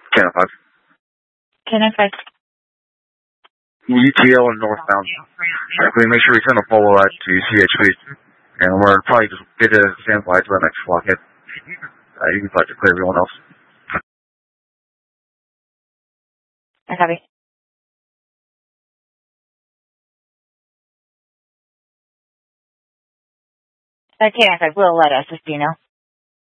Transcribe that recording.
10-5. 10-5. UTL and northbound. We make sure we send a follow that to CHP. And we're probably just get a standby to the next blockhead. You can fly to clear everyone else. I copy. 10-5, we'll let SSD know.